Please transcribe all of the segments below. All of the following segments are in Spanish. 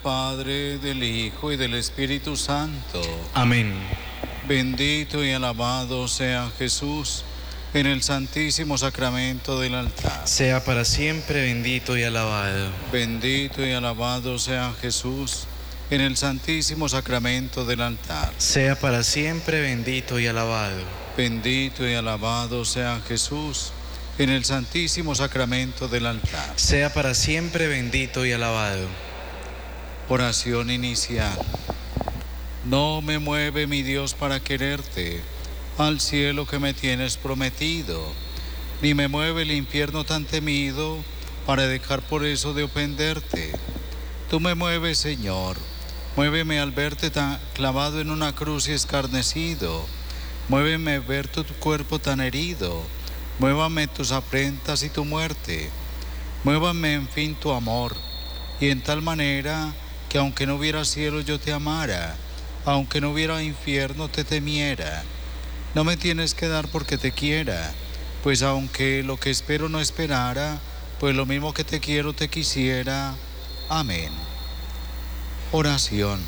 Padre, del Hijo y del Espíritu Santo. Amén. Bendito y alabado sea Jesús en el Santísimo Sacramento del altar. Sea para siempre bendito y alabado. Bendito y alabado sea Jesús en el Santísimo Sacramento del altar. Sea para siempre bendito y alabado. Bendito y alabado sea Jesús en el Santísimo Sacramento del altar. Sea para siempre bendito y alabado. Oración inicial. No me mueve mi Dios para quererte al cielo que me tienes prometido, ni me mueve el infierno tan temido para dejar por eso de ofenderte. Tú me mueves, Señor, muéveme al verte tan clavado en una cruz y escarnecido, muéveme ver tu cuerpo tan herido, muévame tus afrentas y tu muerte, muévame en fin tu amor, y en tal manera que aunque no hubiera cielo yo te amara, aunque no hubiera infierno te temiera. No me tienes que dar porque te quiera, pues aunque lo que espero no esperara, pues lo mismo que te quiero te quisiera. Amén. Oración.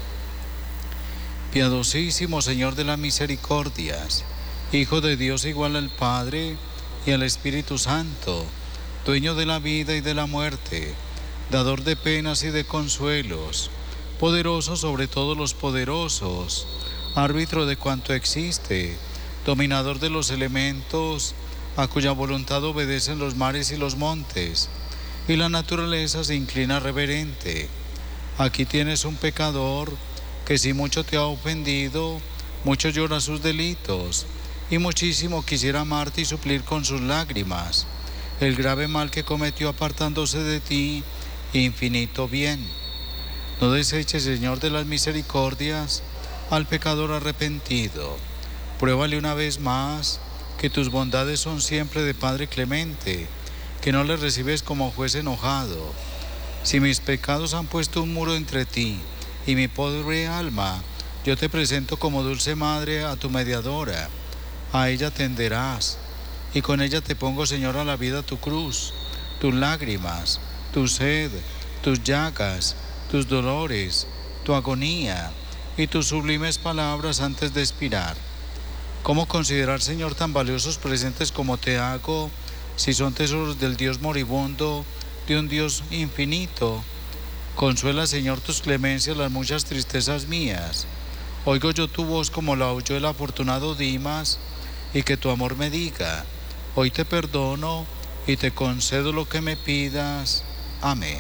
Piadosísimo Señor de las misericordias, Hijo de Dios igual al Padre y al Espíritu Santo, dueño de la vida y de la muerte, dador de penas y de consuelos, poderoso sobre todos los poderosos, árbitro de cuanto existe, dominador de los elementos, a cuya voluntad obedecen los mares y los montes, y la naturaleza se inclina reverente. Aquí tienes un pecador que si mucho te ha ofendido, mucho llora sus delitos, y muchísimo quisiera amarte y suplir con sus lágrimas el grave mal que cometió apartándose de ti, infinito bien. No deseches, Señor de las misericordias, al pecador arrepentido. Pruébale una vez más que tus bondades son siempre de Padre clemente, que no le recibes como juez enojado. Si mis pecados han puesto un muro entre ti y mi pobre alma, yo te presento como dulce madre a tu mediadora. A ella tenderás, y con ella te pongo, Señor, a la vida tu cruz, tus lágrimas, tu sed, tus llagas, tus dolores, tu agonía y tus sublimes palabras antes de expirar. ¿Cómo considerar, Señor, tan valiosos presentes como te hago, si son tesoros del Dios moribundo, de un Dios infinito? Consuela, Señor, tus clemencias las muchas tristezas mías. Oigo yo tu voz como la oyó el afortunado Dimas, y que tu amor me diga: hoy te perdono y te concedo lo que me pidas. Amén.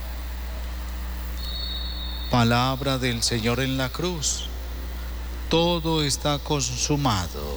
Palabra del Señor en la cruz. Todo está consumado.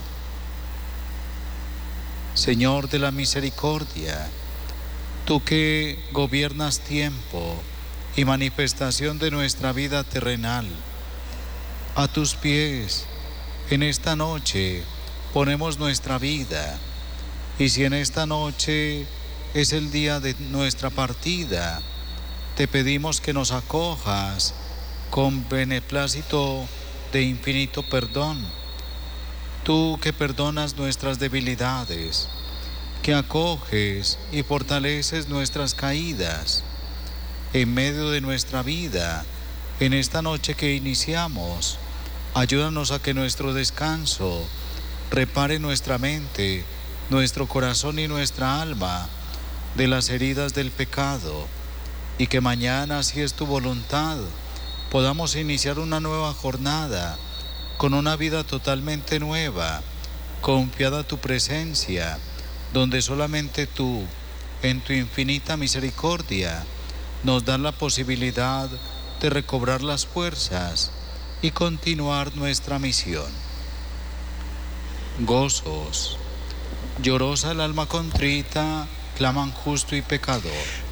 Señor de la misericordia, tú que gobiernas tiempo y manifestación de nuestra vida terrenal, a tus pies en esta noche ponemos nuestra vida, y si en esta noche es el día de nuestra partida, te pedimos que nos acojas con beneplácito de infinito perdón. Tú que perdonas nuestras debilidades, que acoges y fortaleces nuestras caídas en medio de nuestra vida, en esta noche que iniciamos, ayúdanos a que nuestro descanso repare nuestra mente, nuestro corazón y nuestra alma de las heridas del pecado, y que mañana, si es tu voluntad, podamos iniciar una nueva jornada con una vida totalmente nueva, confiada a tu presencia, donde solamente tú, en tu infinita misericordia, nos das la posibilidad de recobrar las fuerzas y continuar nuestra misión. Gozos. Llorosa el alma contrita, claman justo y pecador.